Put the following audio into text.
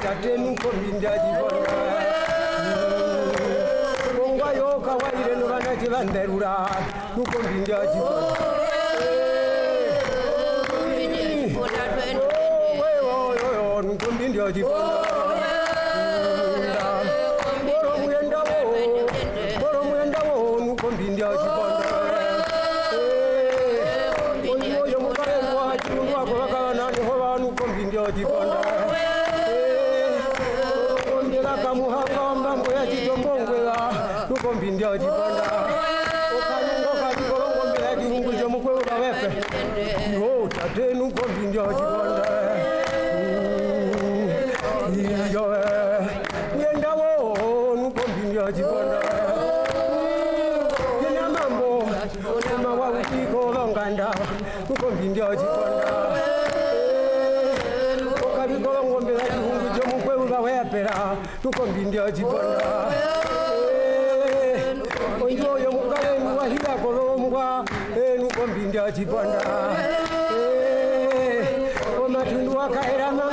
tate nukombinda jiponda Kongwa yoka waire nurana jivanderura nukombinda jiponda nukombinda jiponda Boro mwenda wo nukombinda jiponda Oyo mukare wa chundu wako wakana ni hoba nukombinda jiponda Ondela kamuhanga mbambo ya chitombongwela nukombinda jiponda Okanyungo kajikolongo mbela jihungu jomukwelo kawepe Yo tate nukombinda jiponda Mwenda wo nukombinda jiponda Yena mambo Nama wa utiko longanda nukombinda jiponda Okabikolongo mbela jihungu jomukwelo kawepera nukombinda jiponda Oyo mukale nuwahila kolomwa nukombinda jiponda Omatundu wakaera